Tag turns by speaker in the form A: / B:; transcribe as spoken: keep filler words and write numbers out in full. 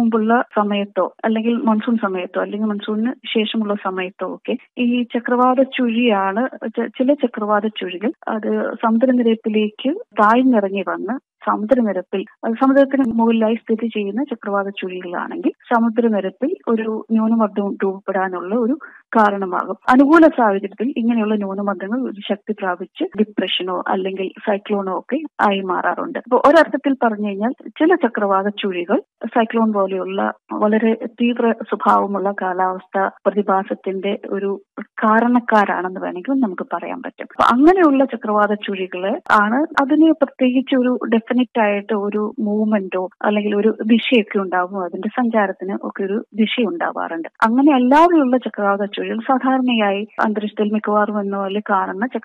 A: മുമ്പുള്ള സമയത്തോ അല്ലെങ്കിൽ മൺസൂൺ സമയത്തോ അല്ലെങ്കിൽ മൺസൂണിന് ശേഷമുള്ള സമയത്തോ ഒക്കെ ഈ ചക്രവാത ചുഴിയാണ് ചില ചക്രവാത ചുഴികൾ അത് സമുദ്രനിരപ്പിലേക്ക് താഴ്ന്നിറങ്ങി വന്ന് സമുദ്രനിരപ്പിൽ സമുദ്രത്തിന് മുകളിലായി സ്ഥിതി ചെയ്യുന്ന ചക്രവാത ചുഴികളാണെങ്കിൽ സമുദ്രനിരപ്പിൽ ഒരു ന്യൂനമർദ്ദം രൂപപ്പെടാനുള്ള ഒരു കാരണമാകും. അനുകൂല സാഹചര്യത്തിൽ ഇങ്ങനെയുള്ള ന്യൂനമർദ്ദങ്ങൾ ഒരു ശക്തി പ്രാപിച്ച് ഡിപ്രഷനോ അല്ലെങ്കിൽ സൈക്ലോണോ ഒക്കെ ആയി മാറാറുണ്ട്. അപ്പോൾ ഒരർത്ഥത്തിൽ പറഞ്ഞു കഴിഞ്ഞാൽ ചില ചക്രവാത ചുഴികൾ സൈക്ലോൺ പോലെയുള്ള വളരെ തീവ്ര സ്വഭാവമുള്ള കാലാവസ്ഥ പ്രതിഭാസത്തിന്റെ ഒരു കാരണക്കാരാണെന്ന് വേണമെങ്കിൽ നമുക്ക് പറയാൻ പറ്റും. അപ്പൊ അങ്ങനെയുള്ള ചക്രവാത ചുഴികള് ആണ് അതിന് പ്രത്യേകിച്ച് ഒരു ഡെഫിനറ്റ് ആയിട്ട് ഒരു മൂവ്മെന്റോ അല്ലെങ്കിൽ ഒരു ദിശയൊക്കെ ഉണ്ടാകുമോ, അതിന്റെ സഞ്ചാരത്തിന് ഒക്കെ ഒരു ദിശ ഉണ്ടാവാറുണ്ട്. അങ്ങനെ അല്ലാതെയുള്ള ചക്രവാത ചുഴികൾ സാധാരണയായി അന്തരീക്ഷത്തിൽ മിക്കവാറും എന്നോ അല്ലെങ്കിൽ കാണുന്ന